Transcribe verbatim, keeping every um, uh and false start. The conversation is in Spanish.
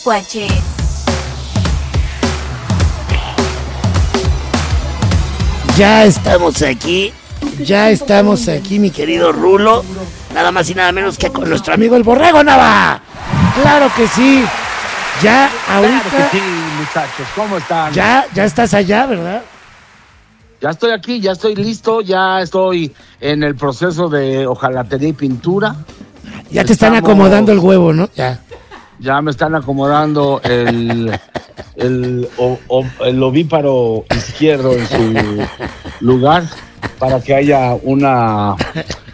Tlacuache. Ya estamos aquí, ya estamos aquí, mi querido Rulo. Nada más y nada menos que con nuestro amigo el Borrego Nava. Claro que sí. Ya ahorita. Claro que sí, muchachos, ¿cómo están? Ya, ya estás allá, ¿verdad? Ya estoy aquí, ya estoy listo, ya estoy en el proceso de hojalatería y pintura. Ya te están Estamos- acomodando el huevo, ¿no? Ya. Ya me están acomodando el, el, o- o- el ovíparo izquierdo en su lugar para que haya una